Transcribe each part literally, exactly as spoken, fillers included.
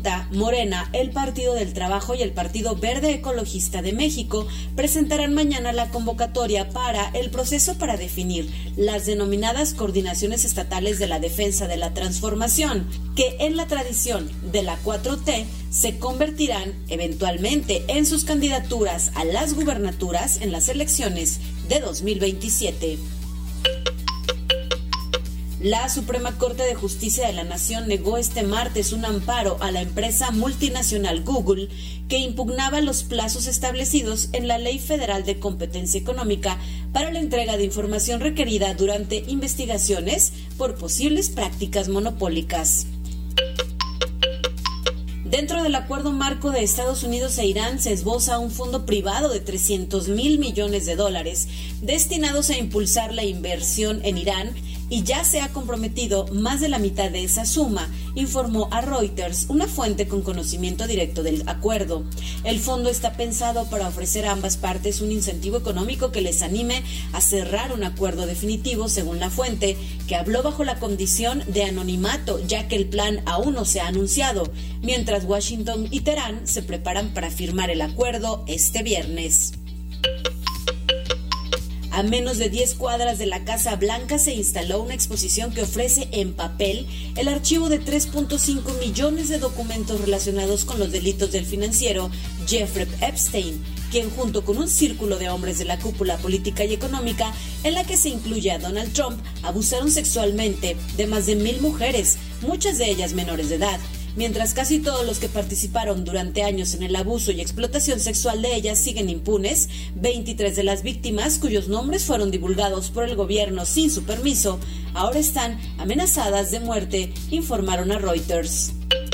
Presidenta, Morena, el Partido del Trabajo y el Partido Verde Ecologista de México presentarán mañana la convocatoria para el proceso para definir las denominadas coordinaciones estatales de la defensa de la transformación, que en la tradición de la cuatro T se convertirán eventualmente en sus candidaturas a las gubernaturas en las elecciones de dos mil veintisiete. La Suprema Corte de Justicia de la Nación negó este martes un amparo a la empresa multinacional Google que impugnaba los plazos establecidos en la Ley Federal de Competencia Económica para la entrega de información requerida durante investigaciones por posibles prácticas monopólicas. Dentro del acuerdo marco de Estados Unidos e Irán se esboza un fondo privado de trescientos mil millones de dólares destinados a impulsar la inversión en Irán, y ya se ha comprometido más de la mitad de esa suma, informó a Reuters una fuente con conocimiento directo del acuerdo. El fondo está pensado para ofrecer a ambas partes un incentivo económico que les anime a cerrar un acuerdo definitivo, según la fuente, que habló bajo la condición de anonimato, ya que el plan aún no se ha anunciado, mientras Washington y Teherán se preparan para firmar el acuerdo este viernes. A menos de diez cuadras de la Casa Blanca se instaló una exposición que ofrece en papel el archivo de tres punto cinco millones de documentos relacionados con los delitos del financiero Jeffrey Epstein, quien junto con un círculo de hombres de la cúpula política y económica, en la que se incluye a Donald Trump, abusaron sexualmente de más de mil mujeres, muchas de ellas menores de edad. Mientras casi todos los que participaron durante años en el abuso y explotación sexual de ellas siguen impunes, veintitrés de las víctimas, cuyos nombres fueron divulgados por el gobierno sin su permiso, ahora están amenazadas de muerte, informaron a Reuters.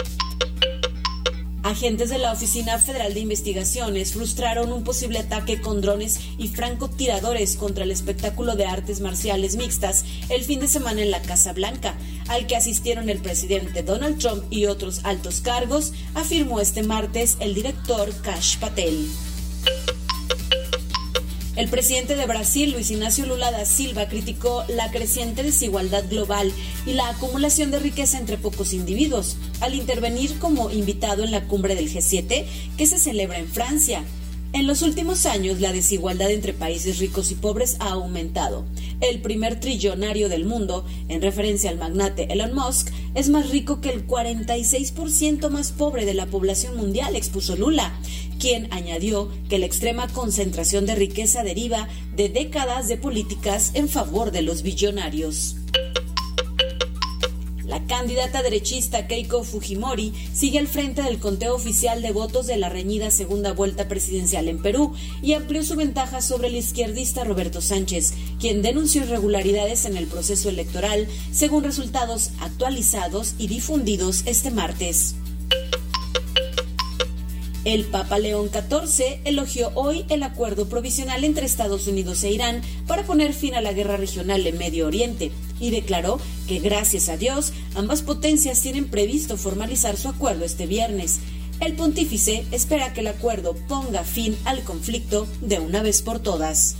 Agentes de la Oficina Federal de Investigaciones frustraron un posible ataque con drones y francotiradores contra el espectáculo de artes marciales mixtas el fin de semana en la Casa Blanca, al que asistieron el presidente Donald Trump y otros altos cargos, afirmó este martes el director Kash Patel. El presidente de Brasil, Luis Ignacio Lula da Silva, criticó la creciente desigualdad global y la acumulación de riqueza entre pocos individuos, al intervenir como invitado en la cumbre del G siete que se celebra en Francia. En los últimos años, la desigualdad entre países ricos y pobres ha aumentado. El primer trillonario del mundo, en referencia al magnate Elon Musk, es más rico que el cuarenta y seis por ciento más pobre de la población mundial, expuso Lula, quien añadió que la extrema concentración de riqueza deriva de décadas de políticas en favor de los billonarios. La candidata derechista Keiko Fujimori sigue al frente del conteo oficial de votos de la reñida segunda vuelta presidencial en Perú y amplió su ventaja sobre el izquierdista Roberto Sánchez, quien denunció irregularidades en el proceso electoral, según resultados actualizados y difundidos este martes. El Papa León catorce elogió hoy el acuerdo provisional entre Estados Unidos e Irán para poner fin a la guerra regional en Medio Oriente y declaró que gracias a Dios ambas potencias tienen previsto formalizar su acuerdo este viernes. El pontífice espera que el acuerdo ponga fin al conflicto de una vez por todas.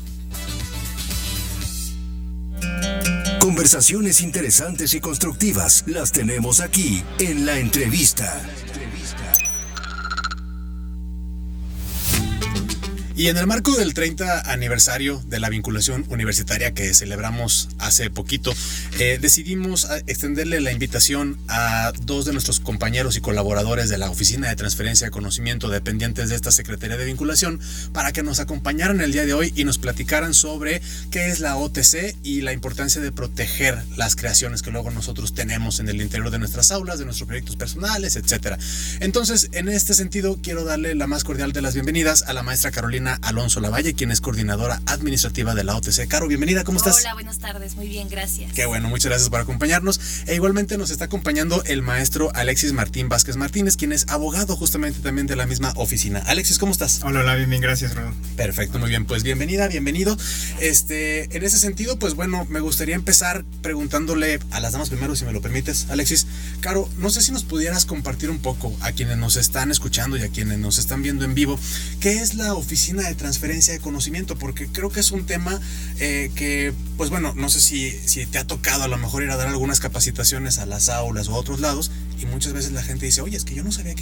Conversaciones interesantes y constructivas las tenemos aquí en La Entrevista. Y en el marco del treinta aniversario de la vinculación universitaria que celebramos hace poquito, eh, decidimos extenderle la invitación a dos de nuestros compañeros y colaboradores de la Oficina de Transferencia de Conocimiento dependientes de esta Secretaría de Vinculación para que nos acompañaran el día de hoy y nos platicaran sobre qué es la O T C y la importancia de proteger las creaciones que luego nosotros tenemos en el interior de nuestras aulas, de nuestros proyectos personales, etcétera. Entonces, en este sentido, quiero darle la más cordial de las bienvenidas a la maestra Carolina Alonso Lavalle, quien es coordinadora administrativa de la O T C. Caro, bienvenida, ¿cómo estás? Hola, buenas tardes, muy bien, gracias. Qué bueno, muchas gracias por acompañarnos. E igualmente nos está acompañando el maestro Alexis Martín Vázquez Martínez, quien es abogado justamente también de la misma oficina. Alexis, ¿cómo estás? Hola, hola, bien, bien, gracias, Rodo. Perfecto, muy bien, pues bienvenida, bienvenido. Este, en ese sentido, pues bueno, me gustaría empezar preguntándole a las damas primero, si me lo permites, Alexis. Caro, no sé si nos pudieras compartir un poco a quienes nos están escuchando y a quienes nos están viendo en vivo, ¿qué es la Oficina de Transferencia de Conocimiento? Porque creo que es un tema eh, que, pues bueno, no sé si, si te ha tocado a lo mejor ir a dar algunas capacitaciones a las aulas o a otros lados, y muchas veces la gente dice, oye, es que yo no sabía que